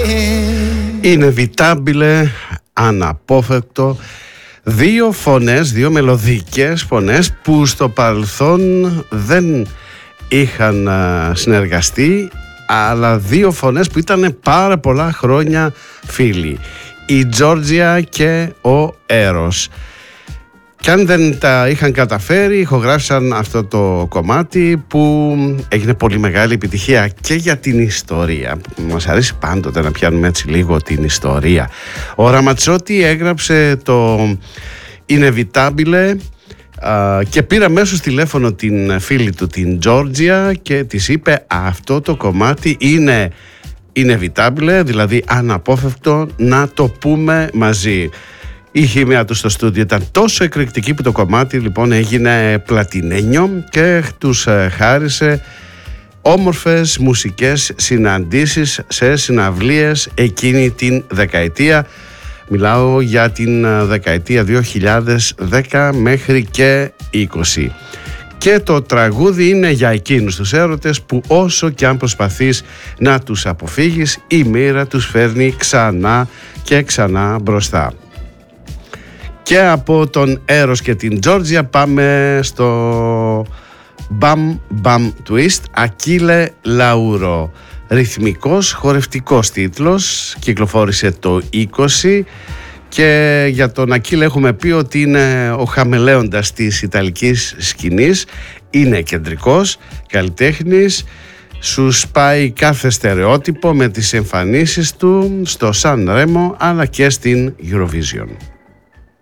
Inevitabile, αναπόφευκτο. Δύο φωνές, δύο μελωδικές φωνές που στο παρελθόν δεν είχαν συνεργαστεί, αλλά δύο φωνές που ήταν πάρα πολλά χρόνια φίλοι. Η Georgia και ο Έρος. Κι αν δεν τα είχαν καταφέρει, ηχογράφησαν αυτό το κομμάτι που έγινε πολύ μεγάλη επιτυχία και για την ιστορία. Μας αρέσει πάντοτε να πιάνουμε έτσι λίγο την ιστορία. Ο Ραματσότη έγραψε το Inevitabile και πήρε αμέσως τηλέφωνο την φίλη του, την Georgia, και της είπε αυτό το κομμάτι είναι Inevitabile, δηλαδή αναπόφευκτο να το πούμε μαζί. Η χημεία του στο στούντιο ήταν τόσο εκρηκτική που το κομμάτι λοιπόν έγινε πλατινένιο και τους χάρισε όμορφες μουσικές συναντήσεις σε συναυλίες εκείνη την δεκαετία. Μιλάω για την δεκαετία 2010 μέχρι και 20. Και το τραγούδι είναι για εκείνους τους έρωτες που όσο και αν προσπαθείς να τους αποφύγεις, η μοίρα τους φέρνει ξανά και ξανά μπροστά. Και από τον Έρος και την Georgia πάμε στο Bam Bam Twist, Ακίλε Λαούρο. Ρυθμικός χορευτικός τίτλος, κυκλοφόρησε το 20 και για τον Ακίλε έχουμε πει ότι είναι ο χαμελέοντας της ιταλικής σκηνής, είναι κεντρικός καλλιτέχνης, σου σπάει κάθε στερεότυπο με τις εμφανίσεις του στο Σαν Ρέμο αλλά και στην Eurovision.